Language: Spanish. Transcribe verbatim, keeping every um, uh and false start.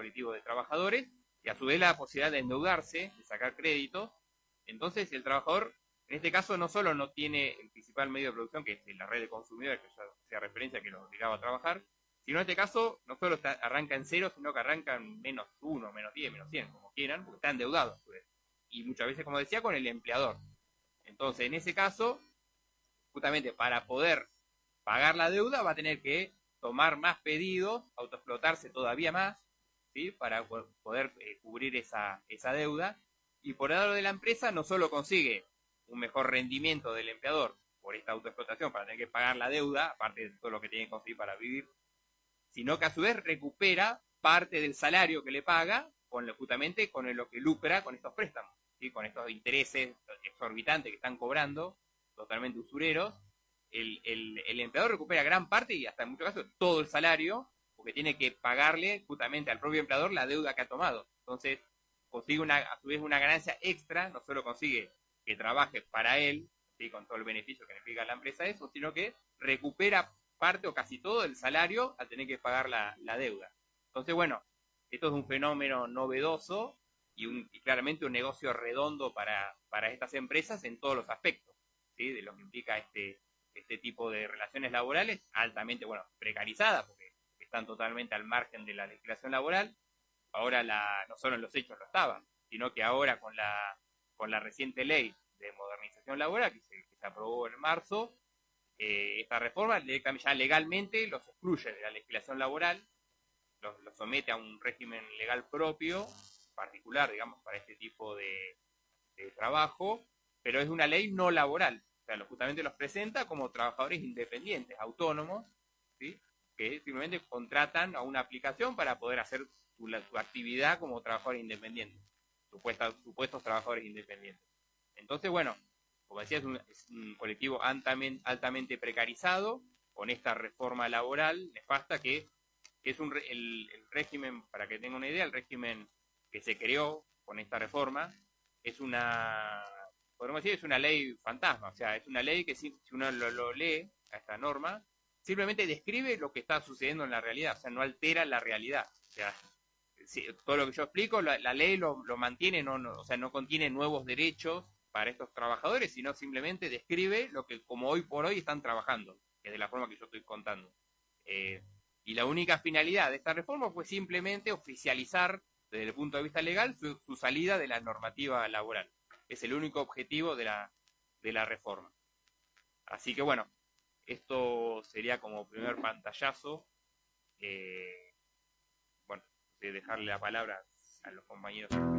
colectivo de trabajadores, y a su vez la posibilidad de endeudarse, de sacar créditos. Entonces el trabajador, en este caso, no solo no tiene el principal medio de producción, que es la red de consumidores, que ya sea referencia, que lo obligaba a trabajar, sino en este caso no solo está, arranca en cero, sino que arranca en menos uno, menos diez, menos cien, como quieran, porque está endeudado a su vez. Y muchas veces, como decía, con el empleador. Entonces, en ese caso, justamente para poder pagar la deuda, va a tener que tomar más pedidos, autoexplotarse todavía más, ¿sí? Para poder eh, cubrir esa, esa deuda. Y por el lado de la empresa, no solo consigue un mejor rendimiento del empleador por esta autoexplotación para tener que pagar la deuda, aparte de todo lo que tiene que conseguir para vivir, sino que a su vez recupera parte del salario que le paga con lo, justamente con lo que lucra con estos préstamos, ¿sí? Con estos intereses exorbitantes que están cobrando, totalmente usureros. El, el, el empleador recupera gran parte y hasta en muchos casos todo el salario, porque tiene que pagarle justamente al propio empleador la deuda que ha tomado. Entonces consigue una, a su vez una ganancia extra, no solo consigue que trabaje para él, ¿sí? Con todo el beneficio que le implica a la empresa eso, sino que recupera parte o casi todo el salario al tener que pagar la, la deuda. Entonces, bueno, esto es un fenómeno novedoso y, un, y claramente un negocio redondo para, para estas empresas en todos los aspectos, ¿sí? De lo que implica este, este tipo de relaciones laborales, altamente, bueno, precarizadas, porque están totalmente al margen de la legislación laboral. Ahora la, no solo en los hechos lo estaban, sino que ahora con la, con la reciente ley de modernización laboral que se, que se aprobó en marzo, eh, esta reforma ya legalmente los excluye de la legislación laboral, los, los somete a un régimen legal propio, particular, digamos, para este tipo de, de trabajo, pero es una ley no laboral, o sea, lo, justamente los presenta como trabajadores independientes, autónomos, ¿sí? Que simplemente contratan a una aplicación para poder hacer su, la, su actividad como trabajadores independientes, supuestos, supuestos trabajadores independientes. Entonces, bueno, como decía, es un, es un colectivo altamente, altamente precarizado, con esta reforma laboral nefasta que, que es un, el, el régimen, para que tengan una idea, el régimen que se creó con esta reforma, es una, podemos decir, es una ley fantasma, o sea, es una ley que si, si uno lo, lo lee, a esta norma, simplemente describe lo que está sucediendo en la realidad, o sea, no altera la realidad. O sea, si, todo lo que yo explico, la, la ley lo, lo mantiene, no, no, o sea, no contiene nuevos derechos para estos trabajadores, sino simplemente describe lo que como hoy por hoy están trabajando, que es de la forma que yo estoy contando. Eh, y la única finalidad de esta reforma fue simplemente oficializar, desde el punto de vista legal, su, su salida de la normativa laboral. Es el único objetivo de la, de la reforma. Así que bueno, esto sería como primer pantallazo. Eh, bueno, de dejarle la palabra a los compañeros.